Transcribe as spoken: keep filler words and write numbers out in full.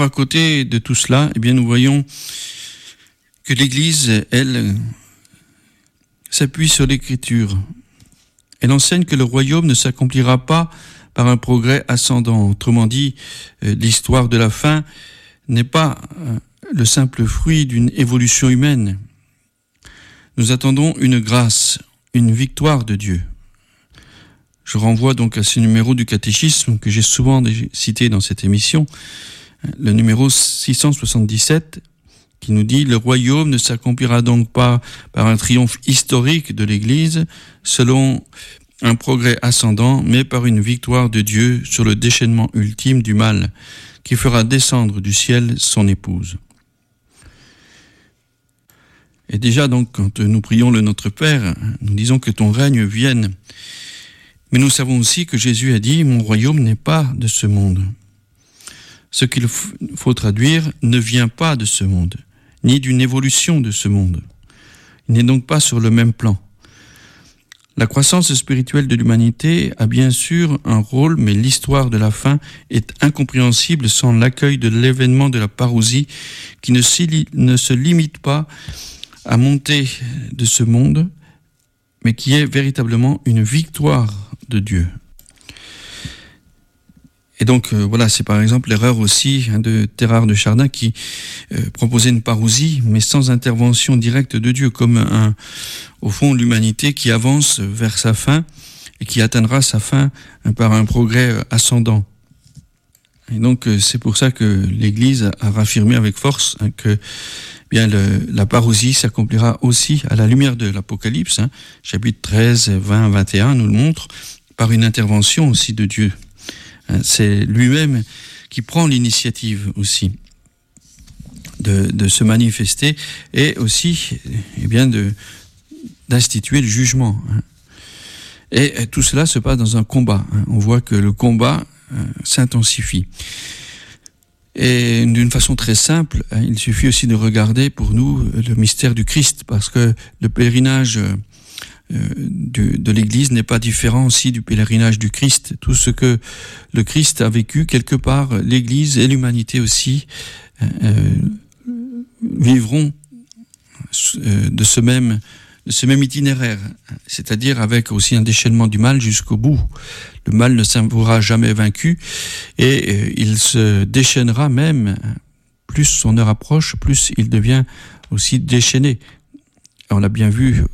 à côté de tout cela, eh bien, nous voyons que l'Église, elle, s'appuie sur l'Écriture. Elle enseigne que le royaume ne s'accomplira pas par un progrès ascendant. Autrement dit, l'histoire de la fin n'est pas le simple fruit d'une évolution humaine. Nous attendons une grâce, une victoire de Dieu. Je renvoie donc à ce numéro du catéchisme que j'ai souvent cité dans cette émission, le numéro six cent soixante-dix-sept, qui nous dit « Le royaume ne s'accomplira donc pas par un triomphe historique de l'Église, selon un progrès ascendant, mais par une victoire de Dieu sur le déchaînement ultime du mal, qui fera descendre du ciel son épouse. » Et déjà donc, quand nous prions le Notre Père, nous disons que ton règne vienne. Mais nous savons aussi que Jésus a dit « Mon royaume n'est pas de ce monde ». Ce qu'il faut traduire ne vient pas de ce monde, ni d'une évolution de ce monde. Il n'est donc pas sur le même plan. La croissance spirituelle de l'humanité a bien sûr un rôle, mais l'histoire de la fin est incompréhensible sans l'accueil de l'événement de la parousie qui ne, ne se limite pas à monter de ce monde, mais qui est véritablement une victoire de Dieu. Et donc, euh, voilà, c'est par exemple l'erreur aussi hein, de Thérard de Chardin qui euh, proposait une parousie, mais sans intervention directe de Dieu, comme un, au fond l'humanité qui avance vers sa fin et qui atteindra sa fin hein, par un progrès euh, ascendant. Et donc, euh, c'est pour ça que l'Église a raffirmé avec force hein, que bien le, la parousie s'accomplira aussi à la lumière de l'Apocalypse, hein, chapitre treize, vingt, vingt et un nous le montre, par une intervention aussi de Dieu. C'est lui-même qui prend l'initiative aussi de, de se manifester et aussi eh bien de, d'instituer le jugement. Et tout cela se passe dans un combat. On voit que le combat s'intensifie. Et d'une façon très simple, il suffit aussi de regarder pour nous le mystère du Christ, parce que le pèlerinage De, de l'Église n'est pas différent aussi du pèlerinage du Christ. Tout ce que le Christ a vécu, quelque part, l'Église et l'humanité aussi euh, vivront euh, de ce même de ce même itinéraire, c'est-à-dire avec aussi un déchaînement du mal jusqu'au bout. Le mal ne sera jamais vaincu et euh, il se déchaînera même, plus son heure approche, plus il devient aussi déchaîné. On l'a bien vu